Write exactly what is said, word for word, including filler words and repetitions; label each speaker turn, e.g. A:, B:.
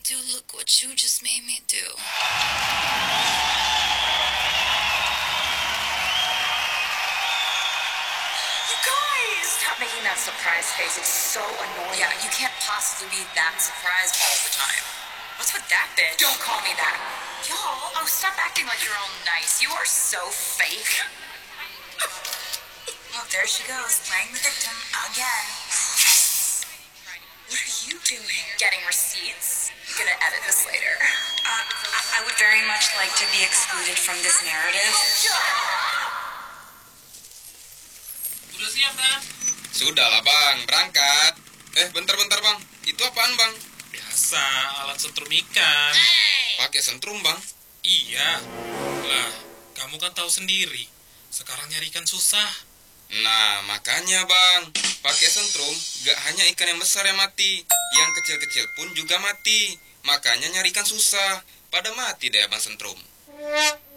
A: do, look what you just made me do.
B: You guys! Stop making that surprise face. It's so annoying.
A: Yeah, you can't possibly be that surprised all the time. What's with that bitch?
B: Don't call me that.
A: Y'all, oh, stop acting like you're all nice. You are so fake. Oh, there she goes, playing the victim again.
B: What are you doing?
A: Getting receipts. I'm gonna edit this later.
C: Uh, I would very much like to be excluded from this narrative.
D: Udah siap, Tan?
E: Sudahlah bang, berangkat. Eh bentar-bentar bang, itu apaan bang?
D: Biasa, alat setrum ikan.
E: Pakai sentrum bang?
D: Iya. Lah, kamu kan tahu sendiri. Sekarang nyari ikan susah.
E: Nah makanya bang, pakai sentrum gak hanya ikan yang besar yang mati, yang kecil-kecil pun juga mati. Makanya nyari ikan susah, pada mati deh bang sentrum.